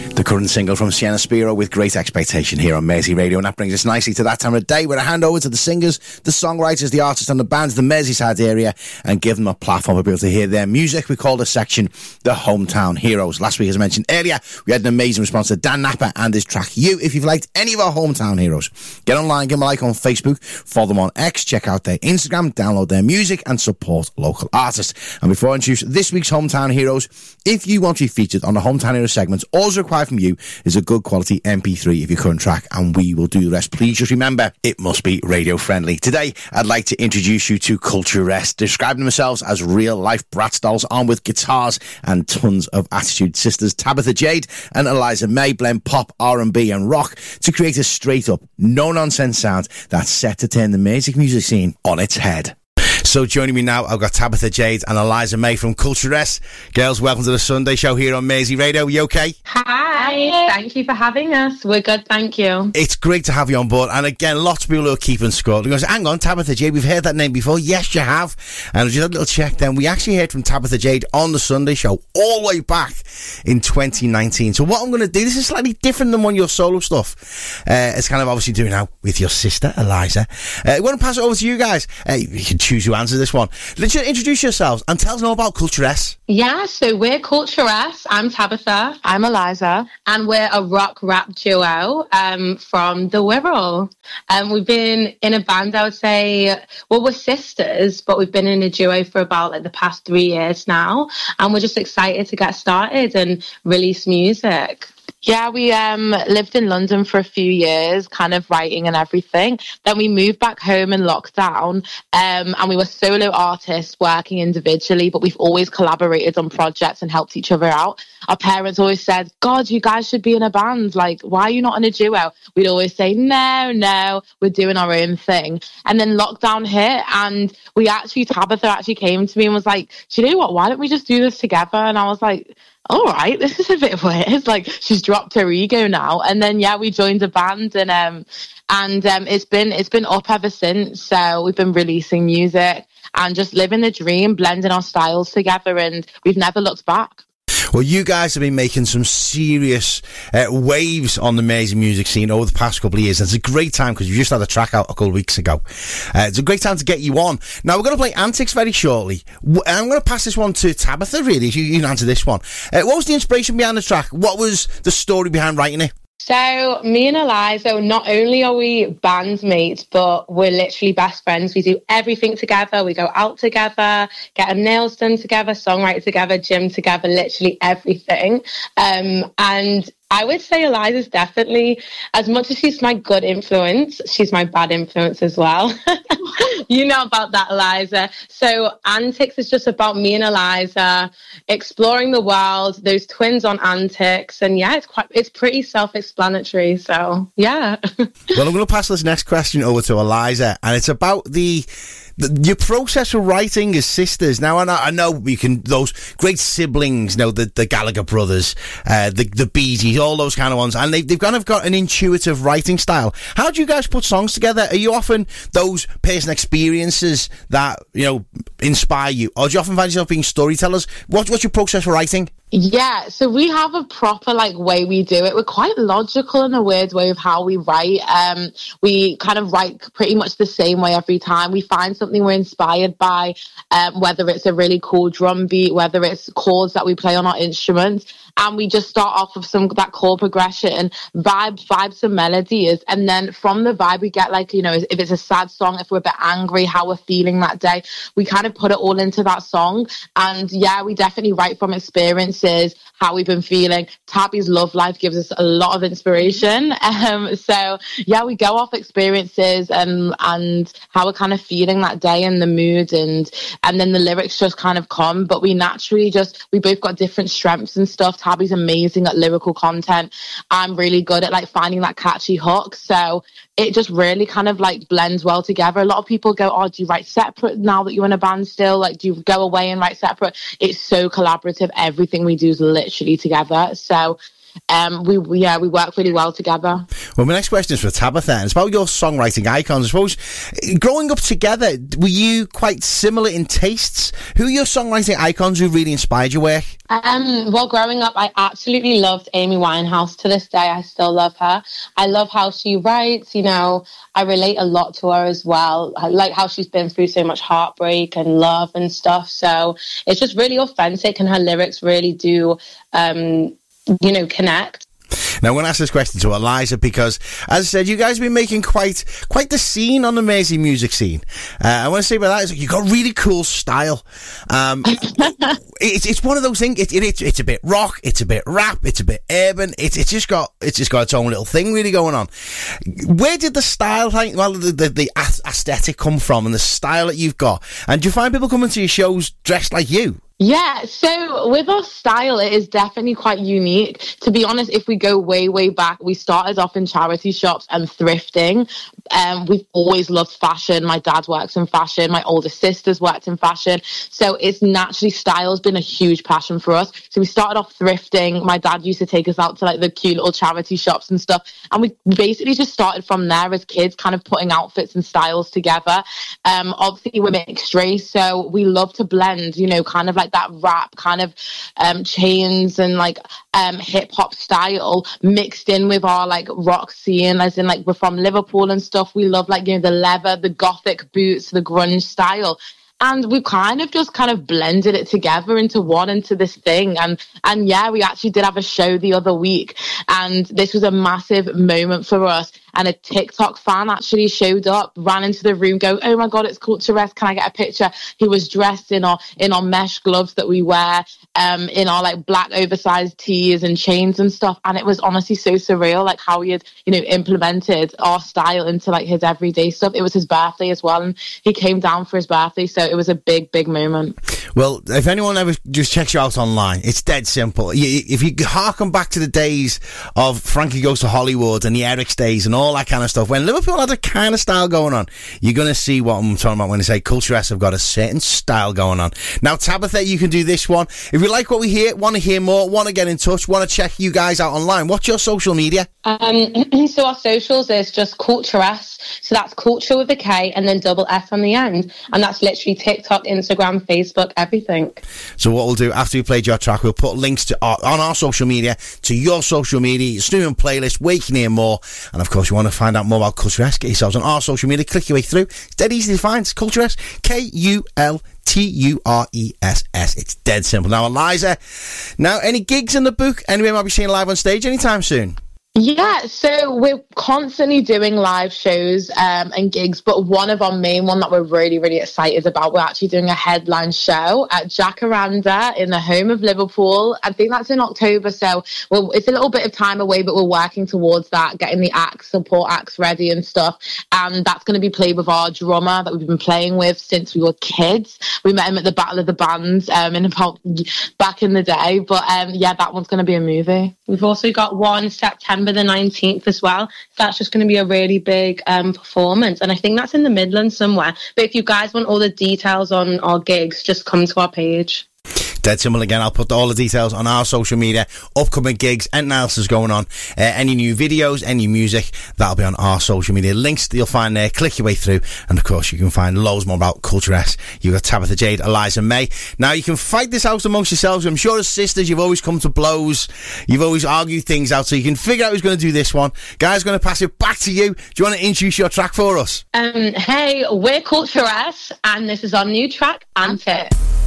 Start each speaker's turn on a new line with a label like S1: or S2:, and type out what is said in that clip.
S1: The current single from Sienna Spiro with Great Expectation here on Mersey Radio, and that brings us nicely to that time of day where I hand over to the singers, the songwriters, the artists and the bands, the Merseyside area, and give them a platform to be able to hear their music. We call this section the Hometown Heroes. Last week, as I mentioned earlier, we had an amazing response to Dan Napper and his track You. If you've liked any of our Hometown Heroes, get online, give them a like on Facebook, follow them on X, check out their Instagram, download their music and support local artists. And before I introduce this week's Hometown Heroes, if you want to be featured on the Hometown Heroes segment, all required from you is a good quality MP3 of your current track, and we will do the rest. Please just remember, it must be radio friendly. Today, I'd like to introduce you to Culture Rest, describing themselves as real life Bratz dolls, armed with guitars and tons of attitude. Sisters Tabitha Jade and Eliza May blend pop, R&B and rock to create a straight up, no nonsense sound that's set to turn the music scene on its head. So joining me now, I've got Tabitha Jade and Eliza May from Culture Rest. Girls, welcome to the Sunday show here on Mersey Radio. Are you okay?
S2: Hi, thank you for having us. We're good, thank you.
S1: It's great to have you on board. And again, lots of people who are keeping score. Because, hang on, Tabitha Jade, we've heard that name before. Yes, you have. And just a little check then. We actually heard from Tabitha Jade on the Sunday show all the way back in 2019. So what I'm going to do, this is slightly different than one of your solo stuff. It's kind of obviously doing now with your sister, Eliza. I want to pass it over to you guys. You can choose who answers this one. Let's introduce yourselves and tell us all about Culture S.
S2: Yeah, so we're Culture S. I'm Tabitha.
S3: I'm Eliza.
S2: And we're a rock rap duo from the Wirral. We've been in a band, I would say, well, we're sisters, but we've been in a duo for about the past 3 years now. And we're just excited to get started and release music.
S3: Yeah, we lived in London for a few years, kind of writing and everything. Then we moved back home in lockdown, and we were solo artists working individually, but we've always collaborated on projects and helped each other out. Our parents always said, God, you guys should be in a band. Like, why are you not in a duo? We'd always say, no, we're doing our own thing. And then lockdown hit, and Tabitha actually came to me and was like, do you know what? Why don't we just do this together? And I was like, all right, this is a bit weird. Like, she's dropped her ego now. And then, yeah, we joined a band and it's been up ever since. So we've been releasing music and just living the dream, blending our styles together, and we've never looked back.
S1: Well, you guys have been making some serious waves on the Mersey music scene over the past couple of years. And it's a great time because you just had a track out a couple of weeks ago. It's a great time to get you on. Now, we're going to play Antics very shortly. And I'm going to pass this one to Tabitha, really, if you can answer this one. What was the inspiration behind the track? What was the story behind writing it?
S2: So me and Eliza, not only are we bandmates, but we're literally best friends. We do everything together. We go out together, get our nails done together, songwrite together, gym together, literally everything. And I would say Eliza's definitely, as much as she's my good influence, she's my bad influence as well. You know about that, Eliza. So Antics is just about me and Eliza exploring the world, those twins on Antics. And yeah, it's pretty self-explanatory. So yeah.
S1: Well, I'm going to pass this next question over to Eliza, and it's about your process of writing as sisters. Now, I know we can, those great siblings, the Gallagher brothers, the Bee Gees, all those kind of ones, and they've kind of got an intuitive writing style. How do you guys put songs together? Are you often those personal experiences that, inspire you? Or do you often find yourself being storytellers? What's your process for writing?
S3: Yeah, so we have a proper way we do it. We're quite logical in a weird way of how we write. We kind of write pretty much the same way every time. We find something we're inspired by, whether it's a really cool drum beat, whether it's chords that we play on our instruments, and we just start off with that chord progression, vibes and melodies, and then from the vibe we get if it's a sad song, if we're a bit angry, how we're feeling that day, we kind of put it all into that song. And yeah, we definitely write from experience, how we've been feeling. Tabby's love life gives us a lot of inspiration. So yeah, we go off experiences and how we're kind of feeling that day and the mood, and then the lyrics just kind of come. But we naturally we both got different strengths and stuff. Tabby's amazing at lyrical content. I'm really good at finding that catchy hook. So it just really kind of blends well together. A lot of people go, oh, do you write separate now that you're in a band still? Do you go away and write separate? It's so collaborative. Everything we do is literally together. So we work really well together.
S1: Well, my next question is for Tabitha, and it's about your songwriting icons. I suppose, growing up together, were you quite similar in tastes? Who are your songwriting icons who really inspired your work?
S2: Well, growing up, I absolutely loved Amy Winehouse. To this day, I still love her. I love how she writes. You know, I relate a lot to her as well. I like how she's been through so much heartbreak and love and stuff. So it's just really authentic, and her lyrics really do, connect.
S1: Now, I'm going to ask this question to Eliza because, as I said, you guys have been making quite the scene on the Mersey music scene. I want to say about that is you've got really cool style. It's one of those things. It's a bit rock, it's a bit rap, it's a bit urban. It's just got its own little thing really going on. Where did the style, the aesthetic come from, and the style that you've got? And do you find people coming to your shows dressed like you?
S3: Yeah, so with our style, it is definitely quite unique. To be honest, if we go way, way back, we started off in charity shops and thrifting. We've always loved fashion. My dad works in fashion. My older sister's worked in fashion. So it's naturally, style's been a huge passion for us. So we started off thrifting. My dad used to take us out to like the cute little charity shops and stuff. And we basically just started from there as kids, kind of putting outfits and styles together. Obviously, we're mixed race, so we love to blend, kind of like that rap kind of chains and like hip hop style mixed in with our like rock scene, as in like we're from Liverpool and stuff. We love like, the leather, the gothic boots, the grunge style. And we kind of blended it together into this thing. And yeah, we actually did have a show the other week, and this was a massive moment for us. And a TikTok fan actually showed up, ran into the room, go, "Oh my God, it's Culturesque. Can I get a picture?" He was dressed in our mesh gloves that we wear, in our like black oversized tees and chains and stuff. And it was honestly so surreal, like how he had, implemented our style into like his everyday stuff. It was his birthday as well, and he came down for his birthday. So it was a big, big moment.
S1: Well, if anyone ever just checks you out online, it's dead simple. If you harken back to the days of Frankie Goes to Hollywood and the Eric's days and all that kind of stuff, when Liverpool had a kind of style going on, you're going to see what I'm talking about when I say Culturesque have got a certain style going on. Now, Tabitha, you can do this one. If you like what we hear, want to hear more, want to get in touch, want to check you guys out online, what's your social media?
S2: So our socials is just Culturesque. So that's culture with a K and then double S on the end. And that's literally TikTok, Instagram, Facebook, everything.
S1: So what we'll do after we played your track, we'll put links to on our social media to your social media, your streaming playlist, where you can hear more. And of course, you want to find out more about Culturesque, get yourselves on our social media, click your way through. It's dead easy to find. It's Culturesque, Kulturess. It's dead simple. Now, Eliza, any gigs in the book? Anybody might be seeing live on stage anytime soon?
S3: Yeah, so we're constantly doing live shows and gigs, but one of our main one that we're really, really excited about, we're actually doing a headline show at Jacaranda in the home of Liverpool. I think that's in October, so it's a little bit of time away, but we're working towards that, getting the support acts ready and stuff. And that's going to be played with our drummer that we've been playing with since we were kids. We met him at the Battle of the Bands back in the day, but yeah, that one's going to be a movie.
S2: We've also got one September the 19th as well. So that's just going to be a really big performance, and I think that's in the Midlands somewhere. But if you guys want all the details on our gigs, just come to our page.
S1: Dead simple again. I'll put all the details on our social media, upcoming gigs, anything else is going on, any new videos, any music, that'll be on our social media links that you'll find there. Click your way through, and of course you can find loads more about Culturesque. You've got Tabitha Jade, Eliza May. Now you can fight this out amongst yourselves. I'm sure as sisters you've always come to blows, you've always argued things out, so you can figure out who's going to do this one. Guys, going to pass it back to you. Do you want to introduce your track for us?
S2: Hey, we're Culturesque, and this is our new track, Ant It.